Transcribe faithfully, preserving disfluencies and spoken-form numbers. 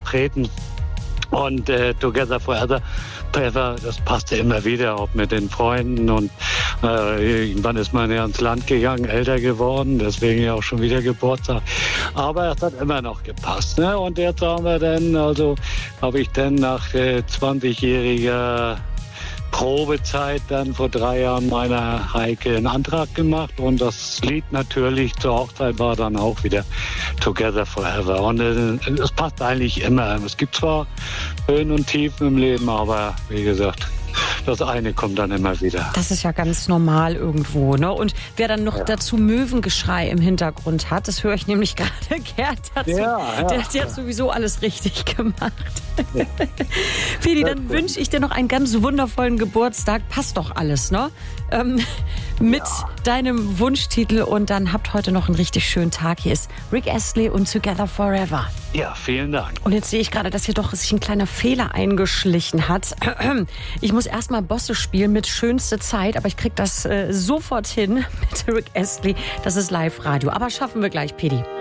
Interpreten. Und äh, Together Forever, Forever, das passte immer wieder, auch mit den Freunden. Und äh, irgendwann ist man ja ins Land gegangen, älter geworden, deswegen ja auch schon wieder Geburtstag. Aber es hat immer noch gepasst. Ne? Und jetzt haben wir dann, also habe ich dann nach äh, zwanzigjähriger Probezeit dann vor drei Jahren meiner Heike einen Antrag gemacht und das Lied natürlich zur Hochzeit war dann auch wieder Together Forever. Und äh, es passt eigentlich immer. Es gibt zwar Höhen und Tiefen im Leben, aber wie gesagt, das eine kommt dann immer wieder. Das ist ja ganz normal irgendwo, ne? Und wer dann noch ja. dazu Möwengeschrei im Hintergrund hat, das höre ich nämlich gerade Gerd dazu. Ja, ja. Der, der hat sowieso alles richtig gemacht. Ja. Pedi, dann wünsche ich dir noch einen ganz wundervollen Geburtstag. Passt doch alles, ne? Ähm, mit ja. deinem Wunschtitel und dann habt heute noch einen richtig schönen Tag. Hier ist Rick Astley und Together Forever. Ja, vielen Dank. Und jetzt sehe ich gerade, dass hier doch sich ein kleiner Fehler eingeschlichen hat. Ich muss erstmal Bosse spielen mit schönste Zeit, aber ich kriege das äh, sofort hin mit Rick Astley. Das ist Live-Radio. Aber schaffen wir gleich, Pedi.